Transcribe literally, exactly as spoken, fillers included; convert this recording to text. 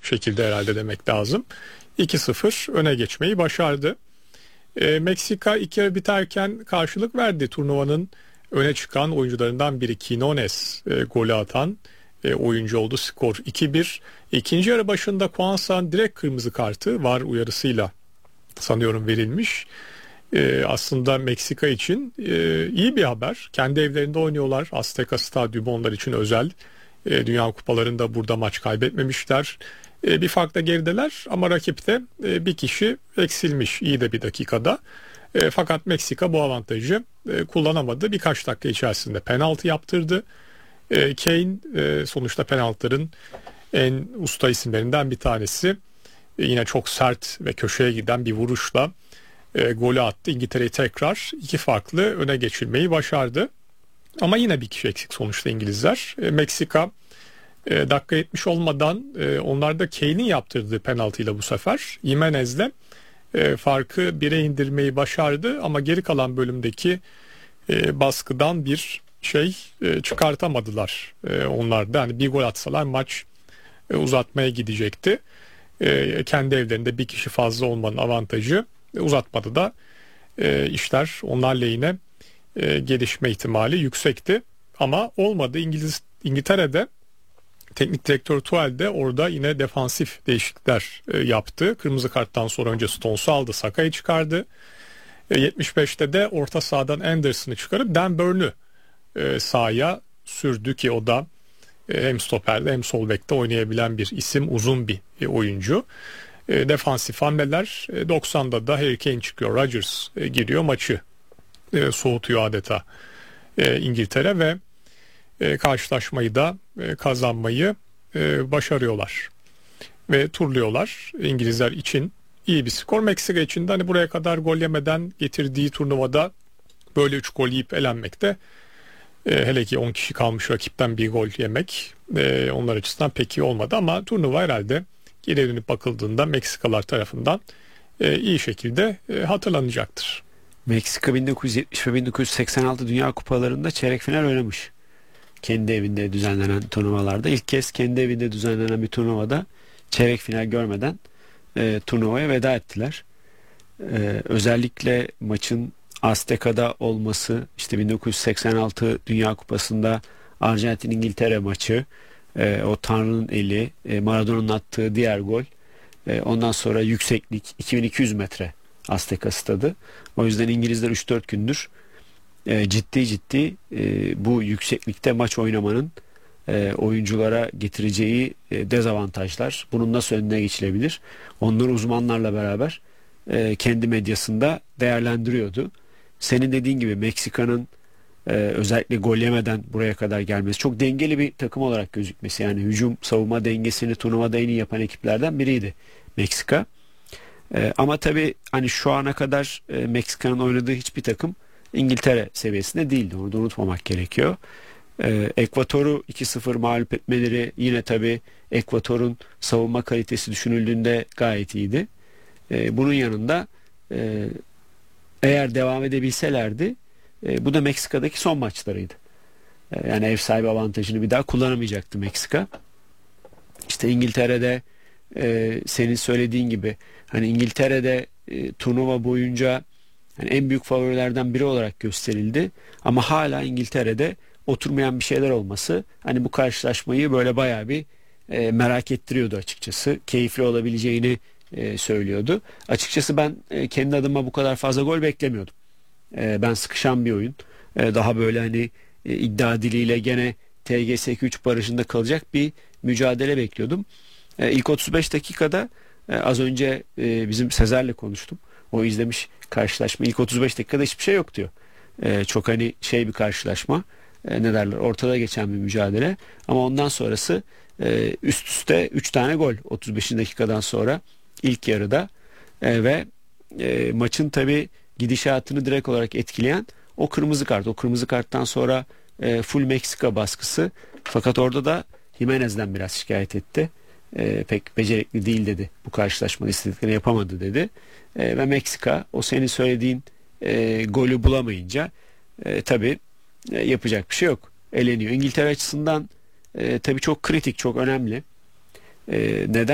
şekilde herhalde demek lazım. iki sıfır öne geçmeyi başardı. E, Meksika iki yarı biterken karşılık verdi. Turnuvanın öne çıkan oyuncularından biri Quinones e, golü atan e, oyuncu oldu. Skor iki bir. İkinci yarı başında Kwanza'nın direkt kırmızı kartı var uyarısıyla sanıyorum verilmiş. E, aslında Meksika için e, iyi bir haber. Kendi evlerinde oynuyorlar. Azteca Stadyumu onlar için özel. E, Dünya Kupalarında burada maç kaybetmemişler. E, bir farkla gerideler ama rakipte e, bir kişi eksilmiş iyi de bir dakikada. E, fakat Meksika bu avantajı e, kullanamadı. Birkaç dakika içerisinde penaltı yaptırdı. E, Kane e, sonuçta penaltıların en usta isimlerinden bir tanesi. E, yine çok sert ve köşeye giden bir vuruşla e, golü attı. İngiltere'yi tekrar iki farklı öne geçirmeyi başardı. Ama yine bir kişi eksik sonuçta İngilizler. E, Meksika e, dakika yetmiş olmadan e, onlar da Kane'in yaptırdığı penaltıyla bu sefer Jimenez'le e, farkı bire indirmeyi başardı. Ama geri kalan bölümdeki e, baskıdan bir şey e, çıkartamadılar. E, onlar da hani bir gol atsalar maç e, uzatmaya gidecekti. E, kendi evlerinde bir kişi fazla olmanın avantajı e, uzatmadı da e, işler onlar lehine e, gelişme ihtimali yüksekti. Ama olmadı. İngiliz İngiltere'de teknik direktör Tuchel de orada yine defansif değişiklikler e, yaptı. Kırmızı karttan sonra önce Stones'u aldı, Saka'yı çıkardı. E, yetmiş beşte de orta sahadan Anderson'ı çıkarıp Dan Burn e, sahaya sürdü ki o da e, hem stoperde hem sol bekte oynayabilen bir isim, uzun bir e, oyuncu. E, defansif hamleler e, doksanda da Harry Kane çıkıyor, Rodgers e, giriyor, maçı e, soğutuyor adeta e, İngiltere ve e, karşılaşmayı da e, kazanmayı e, başarıyorlar ve turluyorlar. İngilizler için iyi bir skor. Meksika için de hani buraya kadar gol yemeden getirdiği turnuvada böyle üç gol yiyip elenmek de e, hele ki on kişi kalmış rakipten bir gol yemek e, onlar açısından pek iyi olmadı ama turnuva herhalde geri dönüp bakıldığında Meksikalar tarafından e, iyi şekilde e, hatırlanacaktır. Meksika bin dokuz yüz yetmiş ve bin dokuz yüz seksen altı Dünya Kupalarında çeyrek final oynamış. Kendi evinde düzenlenen turnuvalarda ilk kez kendi evinde düzenlenen bir turnuvada çeyrek final görmeden e, turnuvaya veda ettiler. E, özellikle maçın Azteca'da olması, işte bin dokuz yüz seksen altı Dünya Kupası'nda Arjantin İngiltere maçı, e, o Tanrı'nın eli, e, Maradona'nın attığı diğer gol, e, ondan sonra yükseklik iki bin iki yüz metre Azteca stadı. O yüzden İngilizler üç dört gündür e, ciddi ciddi e, bu yükseklikte maç oynamanın e, oyunculara getireceği e, dezavantajlar, bunun nasıl önüne geçilebilir, onları uzmanlarla beraber e, kendi medyasında değerlendiriyordu. Senin dediğin gibi Meksika'nın e, özellikle gol yemeden buraya kadar gelmesi, çok dengeli bir takım olarak gözükmesi, yani hücum savunma dengesini turnuvada en iyi yapan ekiplerden biriydi Meksika. E, ama tabii hani şu ana kadar e, Meksika'nın oynadığı hiçbir takım İngiltere seviyesinde değildi. Onu da unutmamak gerekiyor. Ee, Ekvator'u iki sıfır mağlup etmeleri yine tabii Ekvator'un savunma kalitesi düşünüldüğünde gayet iyiydi. Ee, bunun yanında e, eğer devam edebilselerdi e, bu da Meksika'daki son maçlarıydı. E, yani ev sahibi avantajını bir daha kullanamayacaktı Meksika. İşte İngiltere'de e, senin söylediğin gibi hani İngiltere'de e, turnuva boyunca yani en büyük favorilerden biri olarak gösterildi. Ama hala İngiltere'de oturmayan bir şeyler olması hani bu karşılaşmayı böyle bayağı bir e, merak ettiriyordu açıkçası. Keyifli olabileceğini e, söylüyordu. Açıkçası ben e, kendi adıma bu kadar fazla gol beklemiyordum. E, ben sıkışan bir oyun. E, daha böyle hani e, iddia diliyle gene T G S üç barajında kalacak bir mücadele bekliyordum. E, ilk otuz beş dakikada e, az önce e, bizim Sezer'le konuştum. O izlemiş karşılaşma. İlk otuz beş dakikada hiçbir şey yok diyor. Ee, çok hani şey bir karşılaşma. Ee, ne derler? Ortada geçen bir mücadele. Ama ondan sonrası e, üst üste üç tane gol. otuz beşinci dakikadan sonra ilk yarıda. E, ve e, maçın tabii gidişatını direkt olarak etkileyen o kırmızı kart. O kırmızı karttan sonra e, full Meksika baskısı. Fakat orada da Jimenez'den biraz şikayet etti. E, pek becerikli değil dedi. Bu karşılaşmada istediklerini yapamadı dedi. E, ve Meksika o senin söylediğin e, golü bulamayınca e, tabii e, yapacak bir şey yok. Eleniyor. İngiltere açısından e, tabii çok kritik, çok önemli. E, neden?